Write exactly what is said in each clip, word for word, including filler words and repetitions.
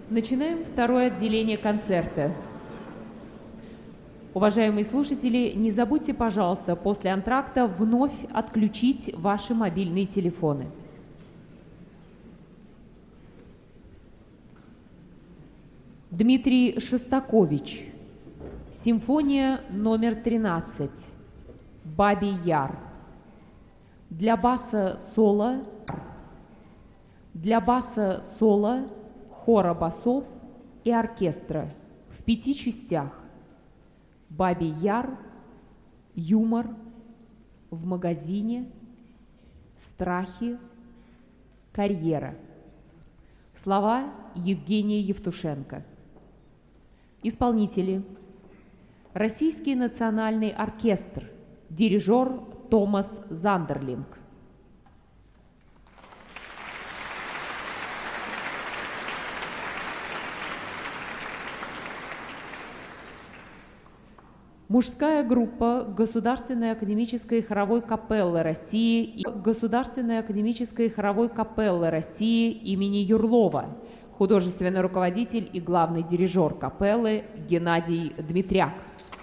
Начинаем второе отделение концерта. Уважаемые слушатели, не забудьте, пожалуйста, после антракта вновь отключить ваши мобильные телефоны. Дмитрий Шостакович. Симфония номер тринадцать. Бабий Яр. Для баса соло. Для баса соло, хора басов и оркестра в пяти частях. Бабий Яр, юмор, в магазине, страхи, карьера. Слова Евгения Евтушенко. Исполнители: Российский национальный оркестр, дирижер Томас Зандерлинг. Мужская группа Государственной академической хоровой капеллы России и Государственной академической хоровой капеллы России имени Юрлова. Художественный руководитель и главный дирижер капеллы Геннадий Дмитряк.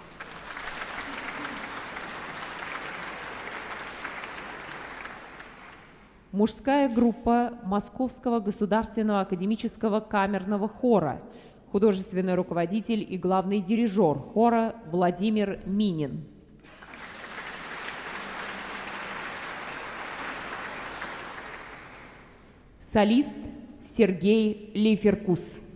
Мужская группа Московского государственного академического камерного хора. Художественный руководитель и главный дирижер хора Владимир Минин. Солист Сергей Лейферкус.